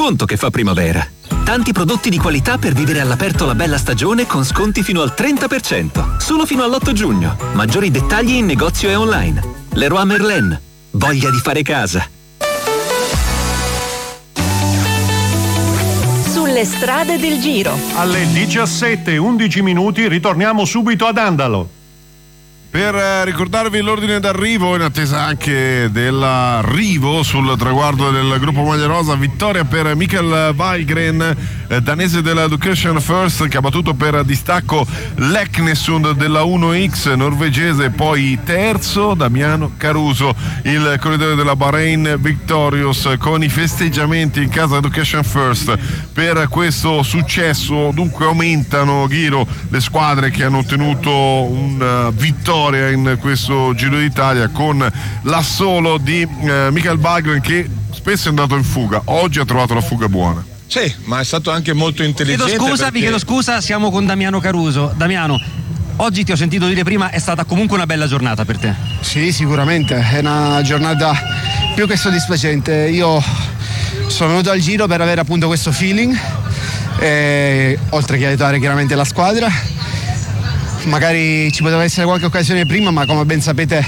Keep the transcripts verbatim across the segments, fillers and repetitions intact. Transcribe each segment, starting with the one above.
sconto che fa primavera. Tanti prodotti di qualità per vivere all'aperto la bella stagione con sconti fino al trenta per cento. Solo fino all'otto giugno. Maggiori dettagli in negozio e online. Leroy Merlin. Voglia di fare casa. Sulle strade del Giro. Alle diciassette e undici minuti ritorniamo subito ad Andalo. Per ricordarvi l'ordine d'arrivo, in attesa anche dell'arrivo sul traguardo del gruppo Maglia Rosa, vittoria per Mikkel Weigren, eh, danese dell'Education First, che ha battuto per distacco l'Eknesund della uno X norvegese, poi terzo Damiano Caruso, il corridore della Bahrain Victorious, con i festeggiamenti in casa Education First per questo successo. Dunque aumentano, Ghiro, le squadre che hanno ottenuto una vittoria in questo Giro d'Italia, con l'assolo di eh, Mikkel Weigren, che spesso è andato in fuga, oggi ha trovato la fuga buona. Sì, ma è stato anche molto intelligente. Chiedo scusa, perché... vi chiedo scusa, siamo con Damiano Caruso. Damiano, oggi ti ho sentito dire prima, è stata comunque una bella giornata per te. Sì, sicuramente, è una giornata più che soddisfacente. Io sono venuto al Giro per avere appunto questo feeling, e, oltre che aiutare chiaramente la squadra. Magari ci poteva essere qualche occasione prima, ma come ben sapete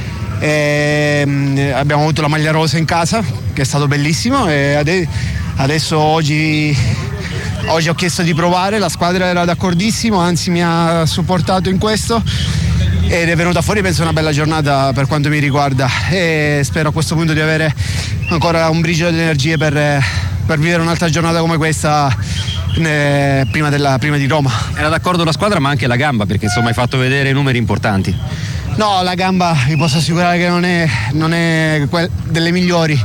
eh, abbiamo avuto la maglia rosa in casa, che è stato bellissimo, e ade- adesso oggi, oggi ho chiesto di provare, la squadra era d'accordissimo, anzi mi ha supportato in questo, ed è venuta fuori penso una bella giornata per quanto mi riguarda, e spero a questo punto di avere ancora un briciolo di energie per, per vivere un'altra giornata come questa prima, della, prima di Roma. Era d'accordo la squadra, ma anche la gamba, perché insomma hai fatto vedere numeri importanti. No, la gamba vi posso assicurare che non è, non è quella delle migliori,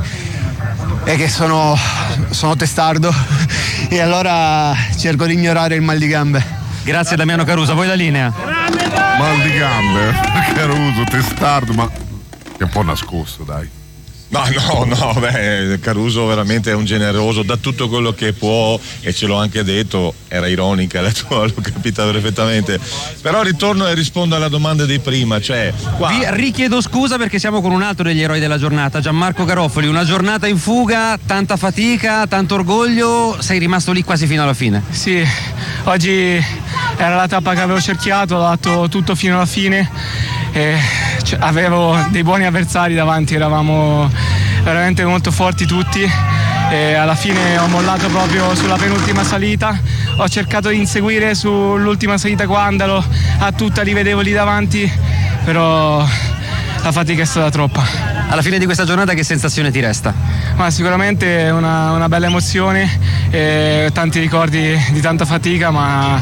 e che sono, sono testardo e allora cerco di ignorare il mal di gambe. Grazie Damiano Caruso, voi la linea. Mal di gambe, Caruso, testardo, ma è un po' nascosto, dai. No, no, no, beh, Caruso veramente è un generoso, dà tutto quello che può, e ce l'ho anche detto, era ironica la tua, l'ho capita perfettamente. Però ritorno e rispondo alla domanda di prima, cioè qua... Vi richiedo scusa perché siamo con un altro degli eroi della giornata, Gianmarco Garofoli. Una giornata in fuga, tanta fatica, tanto orgoglio, sei rimasto lì quasi fino alla fine. Sì, oggi era la tappa che avevo cerchiato, ho dato tutto fino alla fine, e avevo dei buoni avversari davanti, eravamo veramente molto forti tutti, e alla fine ho mollato proprio sulla penultima salita. Ho cercato di inseguire sull'ultima salita qua Andalo, a tutta li vedevo lì davanti, però la fatica è stata troppa. Alla fine di questa giornata che sensazione ti resta? Ma sicuramente una, una bella emozione, e tanti ricordi di tanta fatica, ma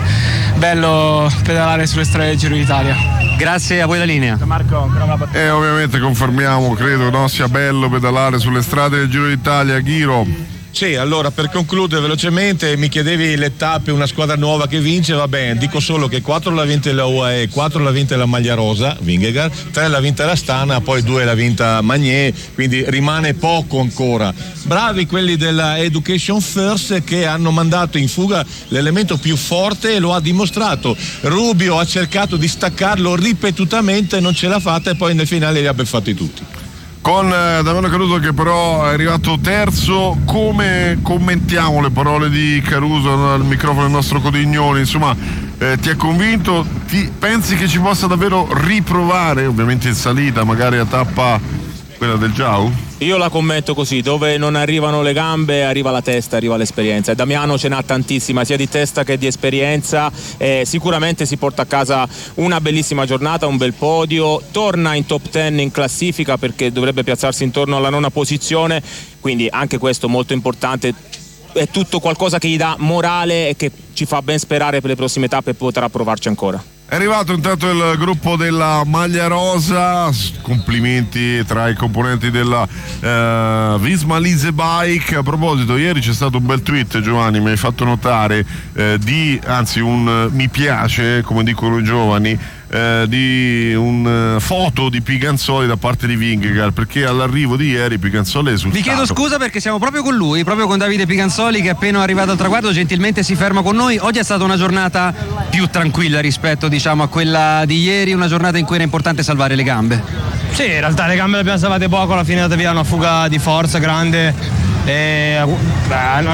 bello pedalare sulle strade del Giro d'Italia. Grazie, a voi la linea. Marco, e ovviamente confermiamo, credo, no, sia bello pedalare sulle strade del Giro d'Italia. Ghiro. Sì, allora per concludere velocemente, mi chiedevi le tappe, una squadra nuova che vince, va bene, dico solo che quattro l'ha vinta la U A E, quattro l'ha vinta la Maglia Rosa, Vingegaard, tre l'ha vinta la Astana, poi due l'ha vinta Magnier, quindi rimane poco ancora. Bravi quelli della Education First, che hanno mandato in fuga l'elemento più forte, e lo ha dimostrato. Rubio ha cercato di staccarlo ripetutamente, non ce l'ha fatta, e poi nel finale li ha beffati tutti. Con eh, Damiano Caruso, che però è arrivato terzo. Come commentiamo le parole di Caruso al microfono del nostro Codignoni? Insomma, eh, ti ha convinto? Ti, pensi che ci possa davvero riprovare, ovviamente in salita, magari a tappa quella del Giau? Io la commento così: dove non arrivano le gambe arriva la testa, arriva l'esperienza, e Damiano ce n'ha tantissima, sia di testa che di esperienza, e sicuramente si porta a casa una bellissima giornata, un bel podio, torna in top dieci in classifica perché dovrebbe piazzarsi intorno alla nona posizione, quindi anche questo molto importante. È tutto qualcosa che gli dà morale e che ci fa ben sperare per le prossime tappe, e potrà provarci ancora. È arrivato intanto il gruppo della Maglia Rosa, complimenti tra i componenti della eh, Visma Lease Bike. A proposito, ieri c'è stato un bel tweet, Giovanni, mi hai fatto notare, eh, di, anzi un mi piace, come dicono i giovani, eh, di un uh, foto di Piganzoli da parte di Vingegaard, perché all'arrivo di ieri Piganzoli è esultato. Vi chiedo scusa perché siamo proprio con lui, proprio con Davide Piganzoli, che appena arrivato al traguardo gentilmente si ferma con noi. Oggi è stata una giornata più tranquilla rispetto, diciamo, a quella di ieri, una giornata in cui era importante salvare le gambe. Sì, in realtà le gambe le abbiamo salvate poco, alla fine è andata via una fuga di forza grande, e beh,